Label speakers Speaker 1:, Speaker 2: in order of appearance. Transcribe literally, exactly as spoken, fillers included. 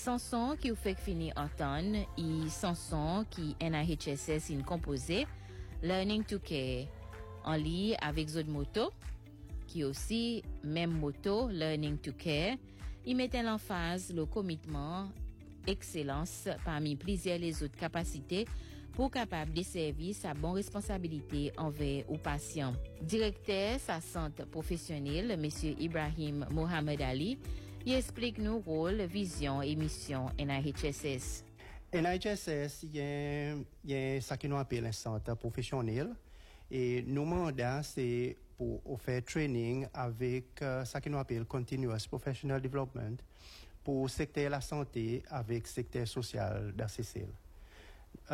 Speaker 1: Sanson qui ou fait finir entendre et Sanson qui N I H S S in composé Learning to Care en lien avec Zod Moto qui aussi même moto Learning to Care. Il mettait l'emphase le commitment excellence parmi plusieurs les autres capacités pour capable de servir sa bonne responsabilité envers aux patients. Directeur sa santé professionnelle, monsieur Ibrahim Mohamed Ali, il explique nous rôle, vision et mission N I H S S.
Speaker 2: N I H S S, il y a, il y a ça qui nous appelle un centre professionnel et nos mandats c'est pour faire training avec uh, ça qui nous appelle continuous professional development pour secteur la santé avec secteur social d'A C C L.